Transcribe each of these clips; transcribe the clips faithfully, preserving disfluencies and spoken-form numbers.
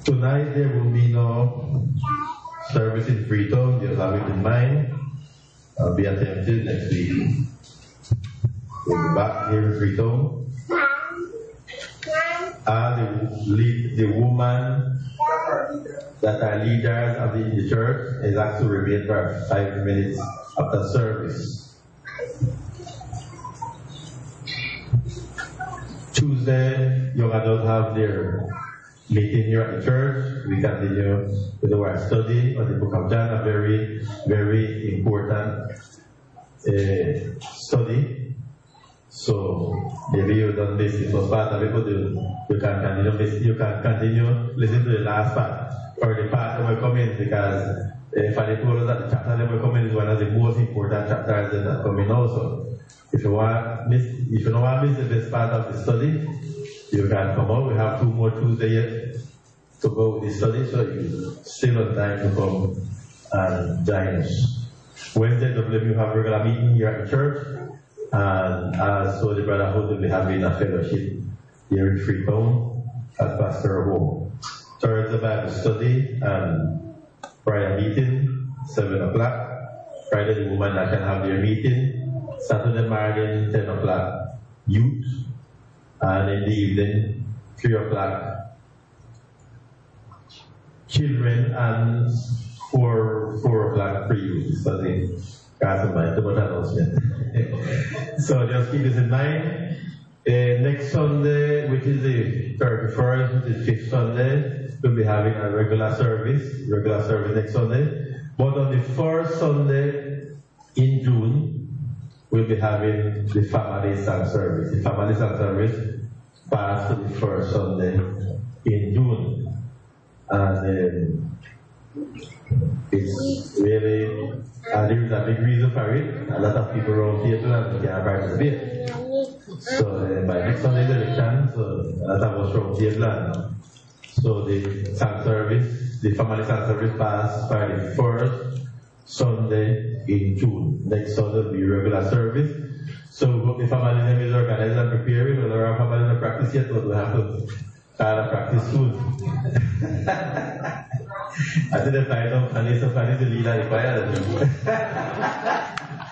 Tonight there will be no service in Freetown. Just have it in mind. I'll be attempted next week. We'll be back here in Freetown. And the, lead, the woman that are leaders of the, the church is asked to remain for five minutes after service. Tuesday, young adults have their meeting here at the church. We continue with our study on the book of John, a very, very important uh, study. So maybe you don't miss the first part of it, but you, you can continue you can continue listen to the last part or the part that will come in, because uh, Fanny told us that the chapter that will come in is one of the most important chapters that are coming also. If you want miss if you don't want to miss the best part of the study, you can come out. We have two more Tuesdays yet to go with the study, so you still on time to come and join us. Wednesday, W M U have regular meeting here at the church, and also the Brotherhood will be having a fellowship here in Freetown at Pastor Home. Thursday, Bible study and prayer meeting, seven o'clock. Friday, the women that can have their meeting. Saturday morning, ten o'clock, youth. And in the evening, three o'clock, children, and four four o'clock pre-youth. So the guys of mine, the announcement. So just keep this in mind. Uh, next Sunday, which is the thirty-first, which is fifth Sunday, we'll be having a regular service, regular service next Sunday. But on the first Sunday in June, we'll be having the family song service. The family song service passed to the first Sunday in June. And um, it's really, uh, there is a big reason for it. A lot of people around here and they can't participate. So uh, by next Sunday there is a chance, so a lot of us around here and so the song service, the family song service passed by the first Sunday in June. Next Sunday will be regular service. So we hope the family name is organized and preparing. We'll our family in practice yet, but we'll have to start a practice soon. I didn't find out Fanny, so Fanny the leader of the choir.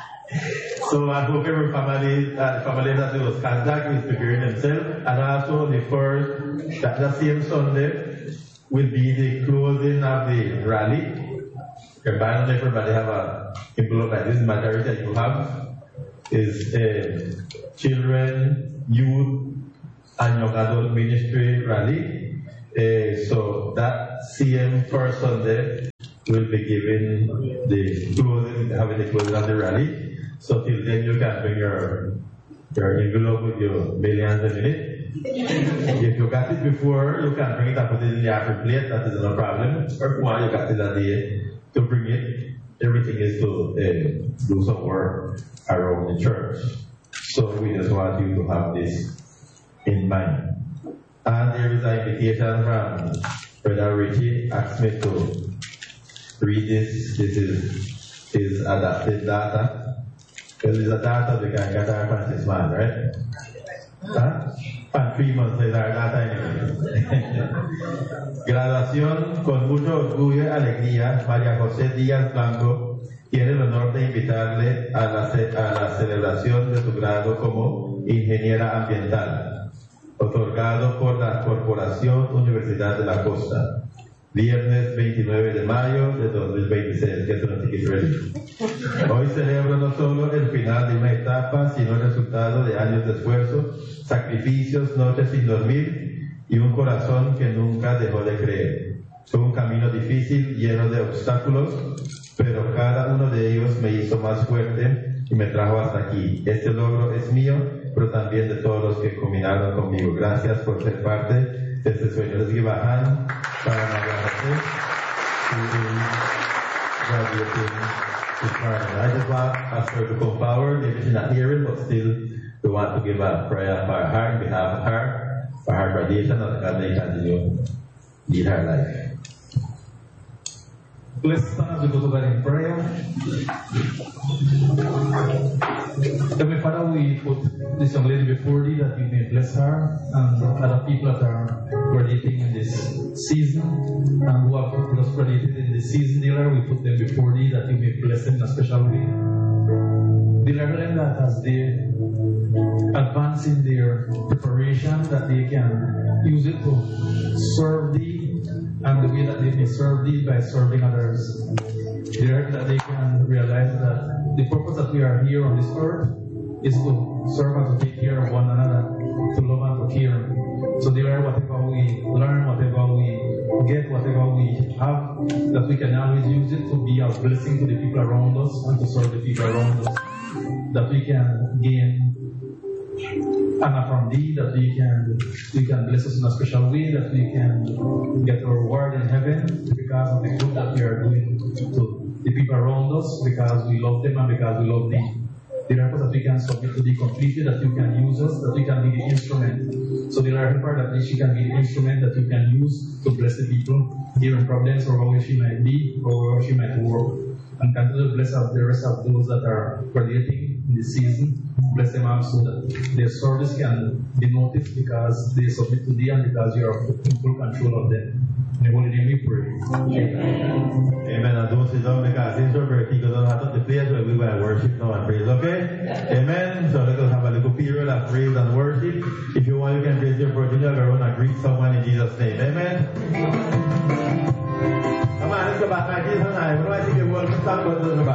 So I hope every family, uh, family that was contact is preparing themselves. And also the first, that, that same Sunday will be the closing of the rally. Combined everybody have a envelope like this. Majority that you have is uh, children, youth, and young adult ministry rally. Uh, so that same first Sunday will be given the closing, having the closing of the rally. So till then you can bring your your envelope with your millions in it. If you got it before, you can bring it and put it in the after plate. That is no problem. Or one you got it that day. To bring it, everything is to uh, do some work around the church. So we just want you to have this in mind. And there is an invitation from Brother Richie, asked me to read this. This is his adapted data. Well, it's a data we can get our Francis man, right? Huh? Para three months is our data anyway. Graduación, con mucho orgullo y alegría, María José Díaz Blanco tiene el honor de invitarle a la, a la celebración de su grado como ingeniera ambiental, otorgado por la Corporación Universidad de la Costa, viernes veintinueve de mayo de dos mil veintiséis, que es un ticket ready. Hoy celebro no solo el final de una etapa, sino el resultado de años de esfuerzo, sacrificios, noches sin dormir y un corazón que nunca dejó de creer. Fue un camino difícil, lleno de obstáculos, pero cada uno de ellos me hizo más fuerte y me trajo hasta aquí. Este logro es mío, pero también de todos los que combinaron conmigo. Gracias por ser parte de este sueño. Les give a hand para María José. I just want Pastor to come forward. Maybe she's not hearing, but still we want to give a prayer for her, on behalf of her, for her graduation, and that God may continue lead her life. Let's stand as we go to God in prayer. Heavenly Father, we put this young lady before thee that you may bless her and other people that are graduating in this season and who have just graduated in this season, dear Lord, we put them before thee that you may bless them in a special way. Dear Lord, them that as they advance in their preparation, that they can use it to serve thee and the way that they may serve thee by serving others. Dear, that they can realize that the purpose that we are here on this earth is to serve and to take care of one another, to love and to care. So dear, whatever we learn, whatever we get, whatever we have, that we can always use it to be a blessing to the people around us and to serve the people around us. That we can gain honor from thee, that we can we can bless us in a special way, that we can get a reward in heaven because of the good that we are doing to the people around us, because we love them and because we love thee. Therefore, that we can submit to thee completely, that you can use us, that we can be the instrument. So dear helper, that she can be the instrument that you can use to bless the people here in Providence or wherever she might be or wherever she might work. And continue to bless the rest of those that are graduating in this season. Bless them out so that their service can be noticed because they submit to thee and because you are in full control of them. In the holy name we pray. Amen. Amen. And don't sit down because since we're very people don't have to the place where we will worship now and praise, okay? Amen. So let us have a little period of praise and worship. If you want, you can raise your virgin around and greet someone in Jesus' name. Amen. Come on, let's go back. My kids and I, what do I think the world can talk about?